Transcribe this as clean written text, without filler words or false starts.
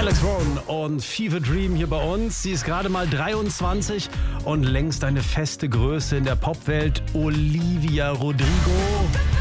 Alex Warren und Fever Dream hier bei uns. Sie ist gerade mal 23 und längst eine feste Größe in der Popwelt. Olivia Rodrigo.